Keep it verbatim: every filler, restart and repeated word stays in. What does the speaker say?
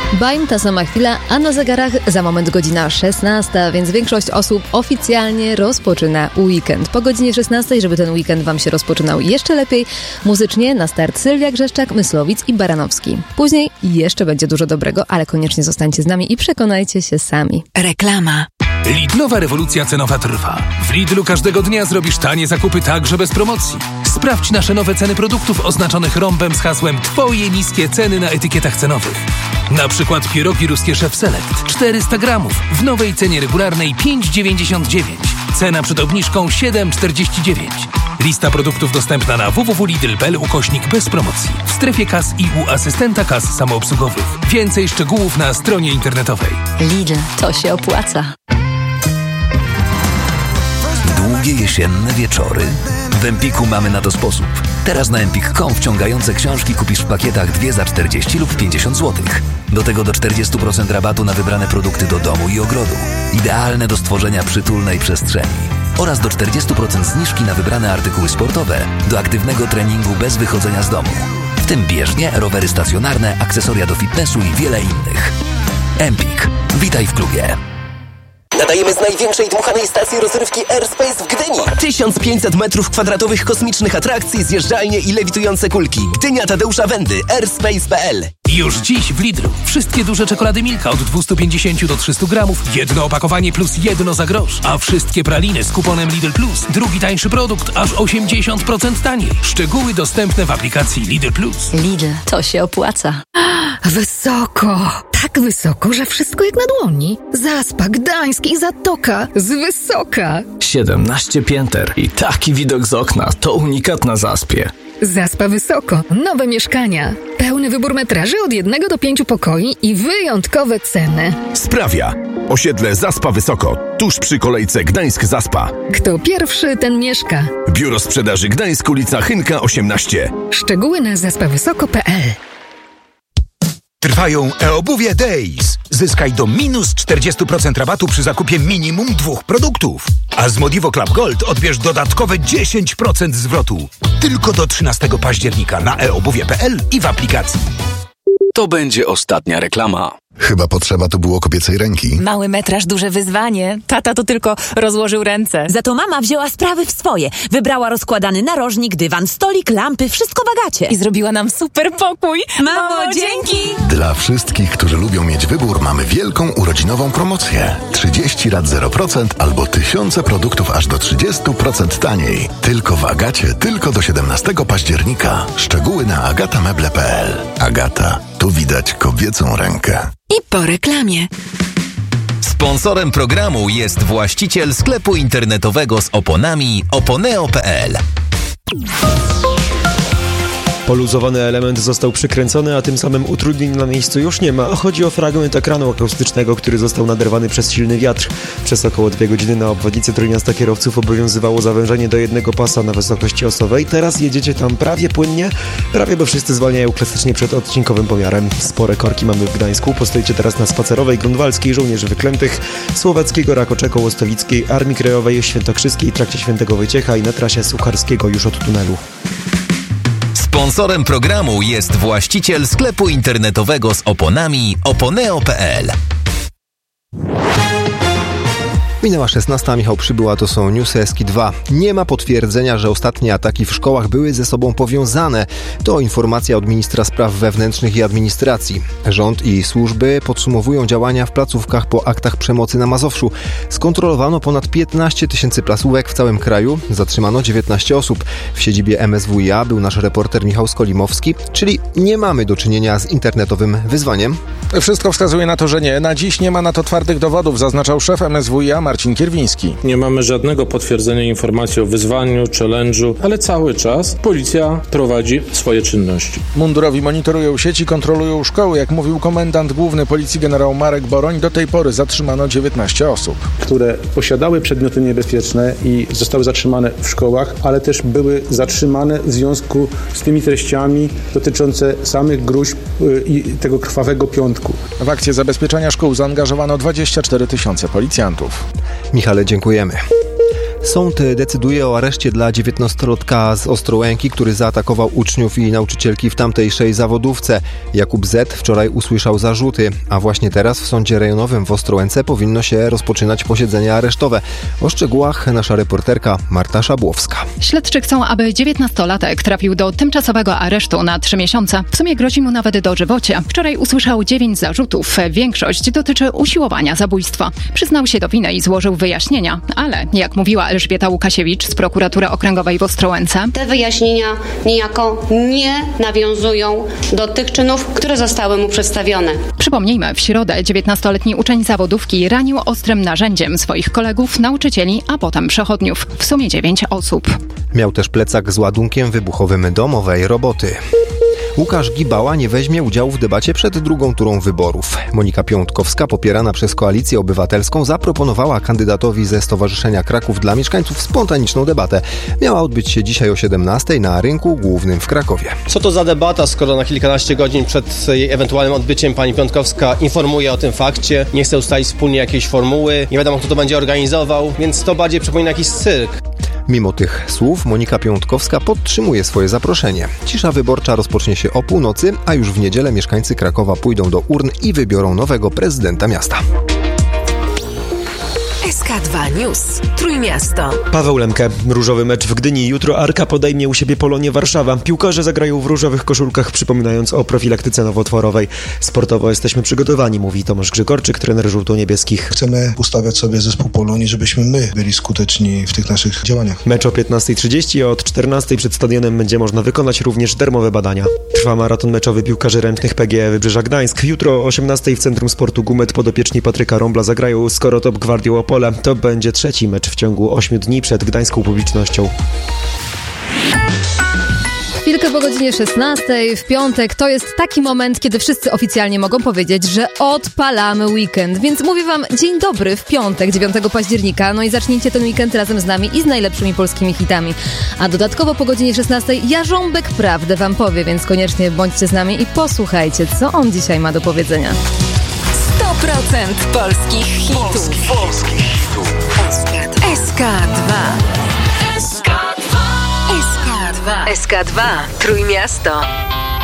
Bajm, ta sama chwila, a na zegarach za moment godzina szesnasta, więc większość osób oficjalnie rozpoczyna weekend. Po godzinie szesnastej, żeby ten weekend wam się rozpoczynał jeszcze lepiej, muzycznie na start Sylwia Grzeszczak, Myslowic i Baranowski. Później jeszcze będzie dużo dobrego, ale koniecznie zostańcie z nami i przekonajcie się sami. Reklama. Lidlowa rewolucja cenowa trwa. W Lidlu każdego dnia zrobisz tanie zakupy także bez promocji. Sprawdź nasze nowe ceny produktów oznaczonych rąbem z hasłem Twoje niskie ceny na etykietach cenowych. Na przykład pierogi ruskie Chef Select czterysta gramów w nowej cenie regularnej pięć dziewięćdziesiąt dziewięć. Cena przed obniżką siedem czterdzieści dziewięć. Lista produktów dostępna na w w w kropka lidl kropka p l ukośnik bez promocji. W strefie kas i u asystenta kas samoobsługowych. Więcej szczegółów na stronie internetowej. Lidl, to się opłaca. Długie jesienne wieczory? W Empiku mamy na to sposób. Teraz na empik kropka com wciągające książki kupisz w pakietach dwie za czterdzieści lub pięćdziesiąt złotych. Do tego do czterdzieści procent rabatu na wybrane produkty do domu i ogrodu. Idealne do stworzenia przytulnej przestrzeni. Oraz do czterdzieści procent zniżki na wybrane artykuły sportowe do aktywnego treningu bez wychodzenia z domu. W tym bieżnie, rowery stacjonarne, akcesoria do fitnessu i wiele innych. Empik. Witaj w klubie. Nadajemy z największej dmuchanej stacji rozrywki Airspace w Gdyni. tysiąc pięćset metrów kwadratowych kosmicznych atrakcji, zjeżdżalnie i lewitujące kulki. Gdynia Tadeusza Wendy. airspace kropka p l. Już dziś w Lidlu. Wszystkie duże czekolady Milka od dwieście pięćdziesiąt do trzystu gramów. Jedno opakowanie plus jedno za grosz. A wszystkie praliny z kuponem Lidl Plus. Drugi tańszy produkt aż osiemdziesiąt procent taniej. Szczegóły dostępne w aplikacji Lidl Plus. Lidl, to się opłaca. Wysoko! Tak wysoko, że wszystko jak na dłoni. Zaspa, Gdańsk i Zatoka z wysoka. siedemnaście pięter i taki widok z okna to unikat na Zaspie. Zaspa Wysoko. Nowe mieszkania. Pełny wybór metraży od jednego do pięciu pokoi i wyjątkowe ceny. Sprawia. Osiedle Zaspa Wysoko. Tuż przy kolejce Gdańsk-Zaspa. Kto pierwszy, ten mieszka. Biuro Sprzedaży Gdańsk, ulica Chynka osiemnaście. Szczegóły na zaspa wysoko kropka p l. Trwają e-obuwie Days. Zyskaj do minus czterdzieści procent rabatu przy zakupie minimum dwóch produktów. A z Modivo Club Gold odbierz dodatkowe dziesięć procent zwrotu. Tylko do trzynastego października na e obuwie kropka p l i w aplikacji. To będzie ostatnia reklama. Chyba potrzeba tu było kobiecej ręki. Mały metraż, duże wyzwanie. Tata to tylko rozłożył ręce. Za to mama wzięła sprawy w swoje. Wybrała rozkładany narożnik, dywan, stolik, lampy, wszystko w Agacie. I zrobiła nam super pokój. Mamo, dzięki! Dla wszystkich, którzy lubią mieć wybór, mamy wielką urodzinową promocję. trzydzieści rat zero procent albo tysiące produktów aż do trzydzieści procent taniej. Tylko w Agacie, tylko do siedemnastego października. Szczegóły na agata meble kropka p l. Agata. Tu widać kobiecą rękę. I po reklamie. Sponsorem programu jest właściciel sklepu internetowego z oponami oponeo kropka p l. Poluzowany element został przykręcony, a tym samym utrudnień na miejscu już nie ma. Chodzi o fragment ekranu akustycznego, który został naderwany przez silny wiatr. Przez około dwie godziny na obwodnicy Trójmiasta kierowców obowiązywało zawężenie do jednego pasa na wysokości osowej. Teraz jedziecie tam prawie płynnie, prawie bo wszyscy zwalniają klasycznie przed odcinkowym pomiarem. Spore korki mamy w Gdańsku. Postoicie teraz na Spacerowej, Grunwaldzkiej, Żołnierzy Wyklętych, Słowackiego, Rakoczeko, Łostowickiej, Armii Krajowej, Świętokrzyskiej, trakcie Świętego Wojciecha i na trasie Sucharskiego już od tunelu. Sponsorem programu jest właściciel sklepu internetowego z oponami oponeo kropka p l. Minęła szesnasta, Michał Przybyła, to są newsy Eski dwa. Nie ma potwierdzenia, że ostatnie ataki w szkołach były ze sobą powiązane. To informacja od ministra spraw wewnętrznych i administracji. Rząd i służby podsumowują działania w placówkach po aktach przemocy na Mazowszu. Skontrolowano ponad piętnaście tysięcy placówek w całym kraju. Zatrzymano dziewiętnaście osób. W siedzibie M S W i A był nasz reporter Michał Skolimowski, czyli nie mamy do czynienia z internetowym wyzwaniem. Wszystko wskazuje na to, że nie. Na dziś nie ma na to twardych dowodów, zaznaczał szef M S W i A Marcin Kierwiński. Nie mamy żadnego potwierdzenia informacji o wyzwaniu, challenge'u, ale cały czas policja prowadzi swoje czynności. Mundurowi monitorują sieci, kontrolują szkoły. Jak mówił komendant główny policji generał Marek Boroń, do tej pory zatrzymano dziewiętnaście osób. Które posiadały przedmioty niebezpieczne i zostały zatrzymane w szkołach, ale też były zatrzymane w związku z tymi treściami dotyczące samych gróźb i tego krwawego piątku. W akcję zabezpieczenia szkół zaangażowano dwadzieścia cztery tysiące policjantów. Michale, dziękujemy. Sąd decyduje o areszcie dla dziewiętnastolatka z Ostrołęki, który zaatakował uczniów i nauczycielki w tamtejszej zawodówce. Jakub Z. wczoraj usłyszał zarzuty, a właśnie teraz w Sądzie Rejonowym w Ostrołęce powinno się rozpoczynać posiedzenie aresztowe. O szczegółach nasza reporterka Marta Szabłowska. Śledczy chcą, aby dziewiętnastolatek trafił do tymczasowego aresztu na trzy miesiące. W sumie grozi mu nawet dożywocie. Wczoraj usłyszał dziewięć zarzutów. Większość dotyczy usiłowania zabójstwa. Przyznał się do winy i złożył wyjaśnienia, ale jak mówiła Elżbieta Łukasiewicz z prokuratury okręgowej w Ostrołęce, te wyjaśnienia niejako nie nawiązują do tych czynów, które zostały mu przedstawione. Przypomnijmy, w środę dziewiętnastoletni uczeń zawodówki ranił ostrym narzędziem swoich kolegów, nauczycieli, a potem przechodniów. W sumie dziewięć osób. Miał też plecak z ładunkiem wybuchowym domowej roboty. Łukasz Gibała nie weźmie udziału w debacie przed drugą turą wyborów. Monika Piątkowska, popierana przez Koalicję Obywatelską, zaproponowała kandydatowi ze Stowarzyszenia Kraków dla Mieszkańców spontaniczną debatę. Miała odbyć się dzisiaj o siedemnastej na Rynku Głównym w Krakowie. Co to za debata, skoro na kilkanaście godzin przed jej ewentualnym odbyciem pani Piątkowska informuje o tym fakcie, nie chce ustalić wspólnie jakiejś formuły, nie wiadomo kto to będzie organizował, więc to bardziej przypomina jakiś cyrk. Mimo tych słów Monika Piątkowska podtrzymuje swoje zaproszenie. Cisza wyborcza rozpocznie się o północy, a już w niedzielę mieszkańcy Krakowa pójdą do urn i wybiorą nowego prezydenta miasta. S K dwa News. Trójmiasto. Paweł Lemke. Różowy mecz w Gdyni. Jutro Arka podejmie u siebie Polonię Warszawa. Piłkarze zagrają w różowych koszulkach, przypominając o profilaktyce nowotworowej. Sportowo jesteśmy przygotowani, mówi Tomasz Grzykorczyk, trener żółto-niebieskich. Chcemy ustawiać sobie zespół Polonii, żebyśmy my byli skuteczni w tych naszych działaniach. Mecz o piętnastej trzydzieści, a od czternastej przed stadionem będzie można wykonać również darmowe badania. Trwa maraton meczowy piłkarzy ręcznych P G E Wybrzeża Gdańsk. Jutro o osiemnastej w Centrum Sportu Gumet podopieczni Patryka Rombla zagrają z Korotop Gwardią Opole. To będzie trzeci mecz w ciągu ośmiu dni przed gdańską publicznością. Chwilkę po godzinie szesnastej w piątek to jest taki moment, kiedy wszyscy oficjalnie mogą powiedzieć, że odpalamy weekend. Więc mówię wam dzień dobry w piątek, dziewiątego października. No i zacznijcie ten weekend razem z nami i z najlepszymi polskimi hitami. A dodatkowo po godzinie szesnastej Jarząbek prawdę wam powie, więc koniecznie bądźcie z nami i posłuchajcie, co on dzisiaj ma do powiedzenia. sto procent polskich hitów. Polskich hitów. S K dwa. S K dwa. S K dwa. S K dwa. Trójmiasto.